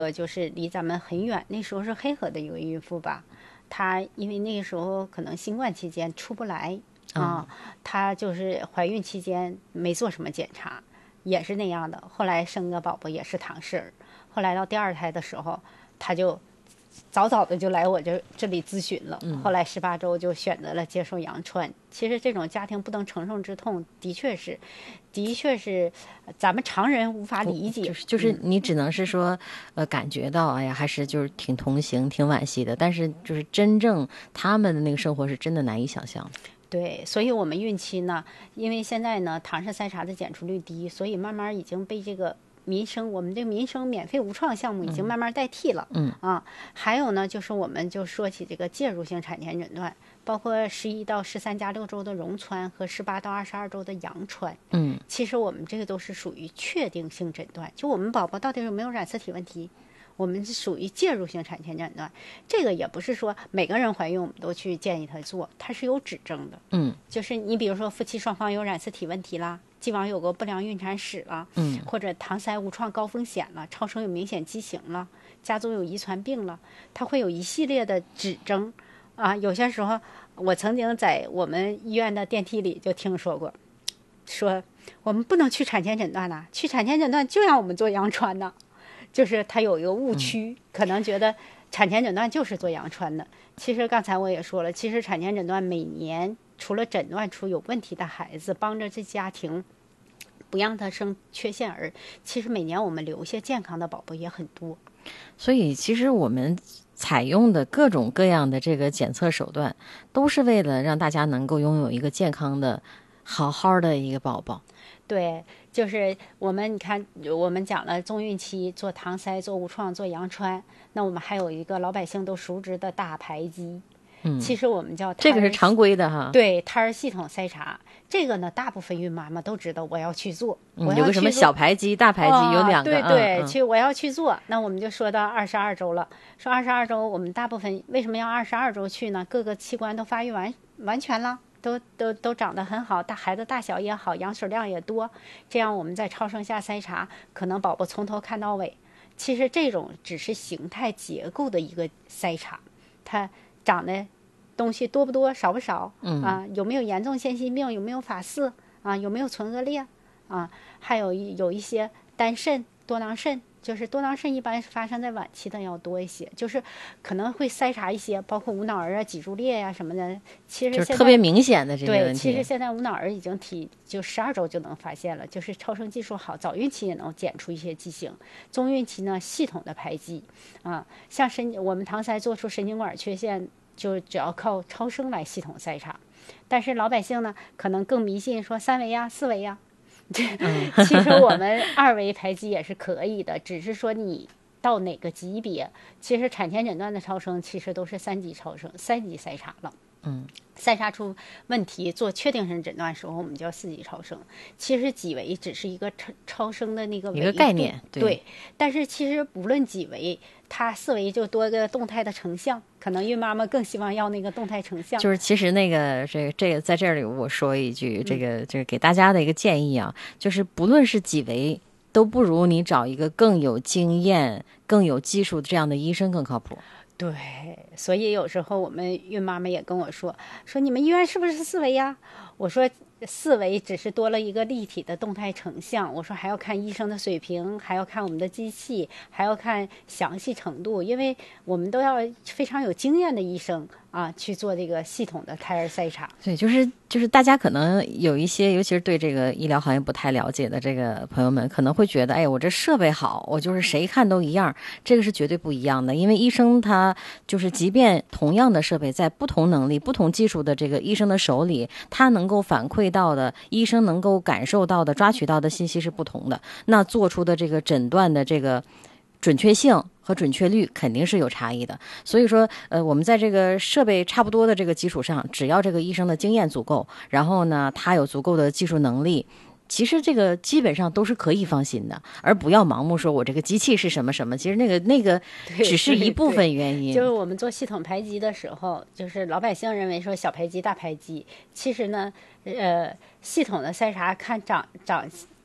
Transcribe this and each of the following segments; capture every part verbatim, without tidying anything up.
呃，就是离咱们很远，那时候是黑河的一个孕妇吧，她因为那个时候可能新冠期间出不来啊，她就是怀孕期间没做什么检查，也是那样的。后来生个宝宝也是唐氏儿，后来到第二胎的时候，她就早早的就来我这这里咨询了。后来十八周就选择了接受羊穿。其实这种家庭不能承受之痛，的确是，的确是咱们常人无法理解。 就是就是你只能是说，呃，感觉到哎呀，还是就是挺同情、挺惋惜的。但是就是真正他们的那个生活是真的难以想象的。 对，所以我们孕期呢，因为现在呢唐氏筛查的检出率低，所以慢慢已经被这个民生，我们这个民生免费无创项目已经慢慢代替了。 嗯啊，还有呢，就是我们就说起这个介入性产前诊断，包括十一到十三加六周的溶穿和十八到二十二周的羊穿。 嗯， 其实我们这个都是属于确定性诊断，就我们宝宝到底有没有染色体问题。我们是属于介入性产前诊断，这个也不是说每个人怀孕我们都去建议他做，它是有指征的。 嗯， 就是你比如说夫妻双方有染色体问题啦，既往有过不良孕产史了， 嗯， 或者唐筛无创高风险了，超声有明显畸形了，家族有遗传病了，它会有一系列的指征啊。有些时候我曾经在我们医院的电梯里就听说过，说我们不能去产前诊断呐，去产前诊断就让我们做羊穿呢。就是他有一个误区，可能觉得产前诊断就是做羊穿的。其实刚才我也说了，其实产前诊断每年除了诊断出有问题的孩子，帮着这家庭不让他生缺陷儿，其实每年我们留下健康的宝宝也很多。 所以其实我们采用的各种各样的这个检测手段，都是为了让大家能够拥有一个健康的、好好的一个宝宝。 对，就是我们你看，我们讲了中孕期做唐筛、做无创、做羊穿，那我们还有一个老百姓都熟知的大排畸。 嗯， 其实我们叫这个是常规的哈。 对，胎儿系统筛查，这个呢，大部分孕妈妈都知道我要去做。 嗯、 我要有个什么小排畸、大排畸、哦、有两个。 对对， 嗯、 去我要去做。那我们就说到二十二周了，说二十二周，我们大部分为什么要二十二周去呢？各个器官都发育完完全了。都都都长得很好，大孩子大小也好，羊水量也多，这样我们在超声下筛查，可能宝宝从头看到尾。其实这种只是形态结构的一个筛查，它长的东西多不多，少不少， 嗯啊，有没有严重腺心病，有没有法嗣啊，有没有唇腭裂啊，还有有一些单肾、多囊肾。就是多囊肾一般发生在晚期的要多一些，就是可能会筛查一些，包括无脑儿啊、脊柱裂呀、啊、什么的。其实就是特别明显的这些问对， 题。 其实现在无脑儿已经提就十二周就能发现了，就是超声技术好，早孕期也能检出一些畸形。中孕期呢，系统的排畸啊，像神我们唐筛做出神经管缺陷，就只要靠超声来系统筛查。但是老百姓呢，可能更迷信说三维呀、四维呀。其实我们二维排畸也是可以的，只是说你到哪个级别。其实产前诊断的超声其实都是三级超声、三级筛查了。 嗯， 筛查出问题做确定性诊断的时候，我们叫四级超声。其实几维只是一个超超声的那个一个概念，对。 对，但是其实无论几维，它四维就多个动态的成像，可能孕妈妈更希望要那个动态成像。 就是其实那个这个这个在这里我说一句，这个这个给大家的一个建议啊，就是不论是几维，都不如你找一个更有经验、更有技术的这样的医生更靠谱。 对，所以有时候我们孕妈妈也跟我说，说你们医院是不是四维呀？我说四维只是多了一个立体的动态成像，我说还要看医生的水平，还要看我们的机器，还要看详细程度，因为我们都要非常有经验的医生啊去做这个系统的胎儿筛查。 对，就是就是大家可能有一些，尤其是对这个医疗行业不太了解的这个朋友们，可能会觉得，哎，我这设备好，我就是谁看都一样，这个是绝对不一样的。因为医生他就是即便同样的设备，在不同能力、不同技术的这个医生的手里，他能够反馈到的，医生能够感受到的、抓取到的信息是不同的，那做出的这个诊断的这个准确性和准确率肯定是有差异的。所以说呃，我们在这个设备差不多的这个基础上，只要这个医生的经验足够，然后呢他有足够的技术能力，其实这个基本上都是可以放心的，而不要盲目说我这个机器是什么什么，其实那个那个只是一部分原因。 就是我们做系统排畸的时候，就是老百姓认为说小排畸大排畸，其实呢呃系统的筛查看长长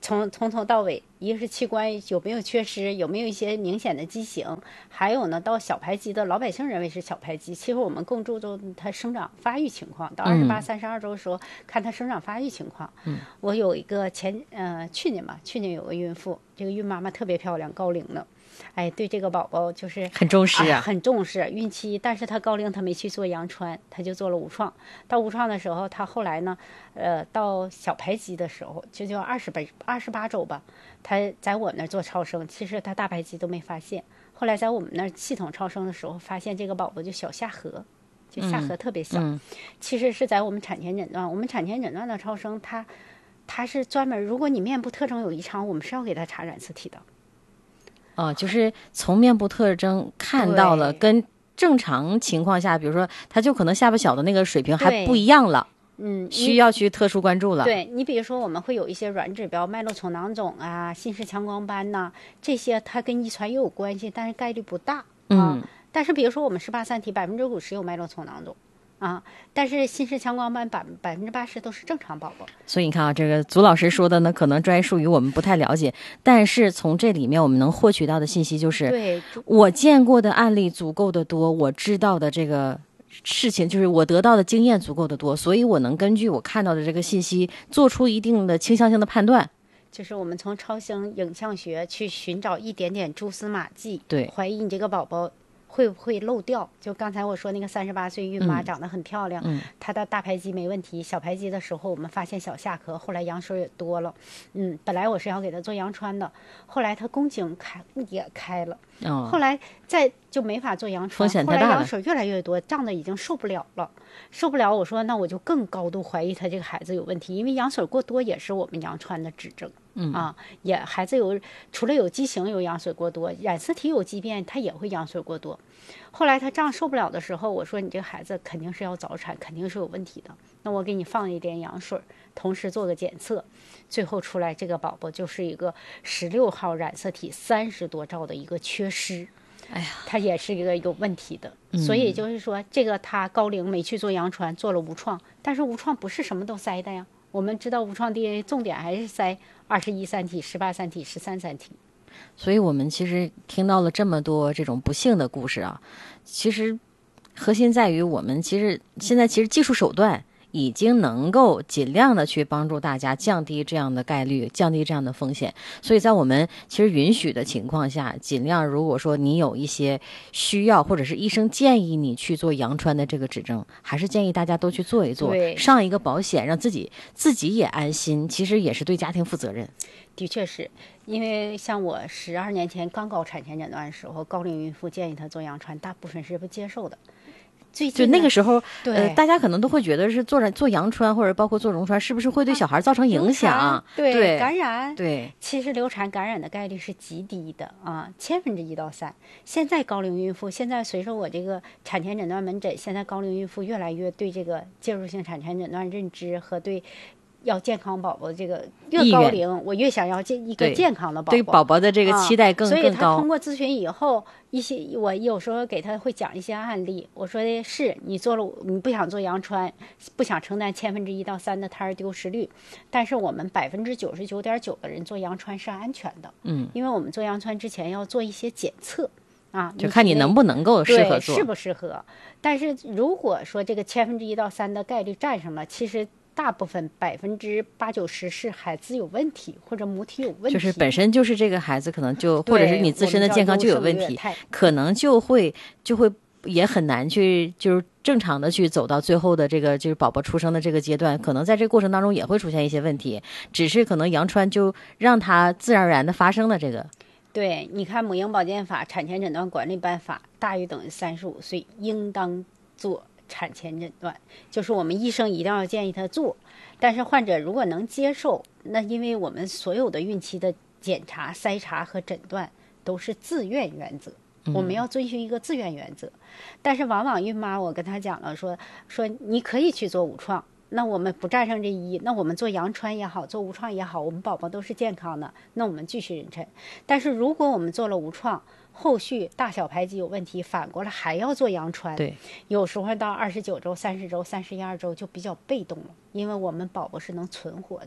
从从头到尾，一个是器官有没有缺失，有没有一些明显的畸形，还有呢，到小排畸的老百姓认为是小排畸，其实我们更注重它生长发育情况。到二十八、三十二周的时候，看它生长发育情况。 嗯， 我有一个前呃去年吧，去年有个孕妇，这个孕妈妈特别漂亮，高龄的。哎，对这个宝宝就是很重视啊， 啊很重视孕期，但是她高龄，她没去做羊穿，她就做了无创。到无创的时候，她后来呢，呃，到小排畸的时候，就叫二十八二十八周吧，她在我那儿做超声，其实她大排畸都没发现。后来在我们那儿系统超声的时候，发现这个宝宝就小下颌，就下颌特别小。 嗯嗯、 其实是在我们产前诊断，我们产前诊断的超声，它它是专门，如果你面部特征有异常，我们是要给她查染色体的。 哦，就是从面部特征看到了跟正常情况下，比如说他就可能下巴小的那个水平还不一样了， 嗯， 需要去特殊关注了。 对，你比如说我们会有一些软指标，脉络丛囊肿啊、心室强光斑呐、啊，这些它跟遗传也有关系，但是概率不大啊。 嗯， 但是比如说我们十八三体百分之五十有脉络丛囊肿。啊，但是心室强光斑百百分之八十都是正常宝宝， 所以你看啊，这个祖老师说的呢，可能专业术语我们不太了解，但是从这里面我们能获取到的信息就是， 对， 我见过的案例足够的多，我知道的这个事情就是我得到的经验足够的多，所以我能根据我看到的这个信息做出一定的倾向性的判断。 就是我们从超声影像学去寻找一点点蛛丝马迹， 对， 怀疑你这个宝宝会不会漏掉？就刚才我说那个三十八岁孕妈长得很漂亮， 嗯， 她的大排畸没问题，小排畸的时候我们发现小下颌，后来羊水也多了，嗯，本来我是要给她做羊穿的，后来她宫颈开也开了， 哦， 后来再就没法做羊穿， 风险太大了， 后来羊水越来越多，胀的已经受不了了，受不了，我说那我就更高度怀疑她这个孩子有问题，因为羊水过多也是我们羊穿的指征。 嗯啊，也孩子有除了有畸形有羊水过多，染色体有畸变，他也会羊水过多。后来他胀受不了的时候，我说你这个孩子肯定是要早产，肯定是有问题的。那我给你放一点羊水，同时做个检测，最后出来这个宝宝就是一个十六号染色体三十多兆的一个缺失。 哎呀， 他也是一个有问题的， 嗯、 所以就是说这个他高龄没去做羊穿，做了无创，但是无创不是什么都筛的呀。我们知道无创 D N A 重点还是筛二十一三体、十八三体、十三三体。 所以我们其实听到了这么多这种不幸的故事啊，其实核心在于我们其实现在其实技术手段已经能够尽量的去帮助大家降低这样的概率，降低这样的风险。所以在我们其实允许的情况下，尽量如果说你有一些需要，或者是医生建议你去做羊穿的这个指征，还是建议大家都去做一做，上一个保险，让自己自己也安心，其实也是对家庭负责任。 的确是，因为像我十二年前刚搞产前诊断的时候，高龄孕妇建议她做羊穿，大部分是不接受的。最近就那个时候， 呃， 大家可能都会觉得是做做羊穿或者包括做溶穿，是不是会对小孩造成影响？ 啊、对, 对感染。 对， 其实流产感染的概率是极低的啊，千分之一到三。现在高龄孕妇，现在随着我这个产前诊断门诊，现在高龄孕妇越来越对这个介入性产前诊断认知和对。要健康宝宝，这个越高龄，我越想要一个健康的宝宝， 对宝宝的这个期待更、 啊、所以他更高。 通过咨询以后，一些我有时候给他会讲一些案例，我说的是你做了，你不想做羊穿，不想承担千分之一到三的胎儿丢失率，但是我们百分之九十九点九的人做羊穿是安全的， 嗯， 因为我们做羊穿之前要做一些检测。啊， 就看你能不能够适合做， 适不适合。但是如果说这个千分之一到三的概率占上了，其实大部分百分之八九十是孩子有问题或者母体有问题， 就是本身就是这个孩子可能就或者是你自身的健康就有问题，可能就会就会也很难去就是正常的去走到最后的这个就是宝宝出生的这个阶段，可能在这个过程当中也会出现一些问题，只是可能羊穿就让它自然而然的发生了这个。 对，你看《母婴保健法》《产前诊断管理办法》，大于等于三十五岁应当做产前诊断，就是我们医生一定要建议他做。但是患者如果能接受，那因为我们所有的孕期的检查、筛查和诊断都是自愿原则，我们要遵循一个自愿原则。但是往往孕妈，我跟她讲了说，说你可以去做无创。那我们不占上这一，那我们做羊穿也好，做无创也好，我们宝宝都是健康的，那我们继续妊娠。但是如果我们做了无创，后续大小排畸有问题，反过来还要做羊穿， 对， 有时候到二十九周、三十周、三十一二周就比较被动了，因为我们宝宝是能存活的，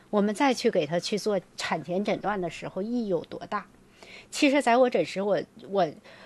我们再去给他去做产前诊断的时候意义有多大？其实在我诊时，我我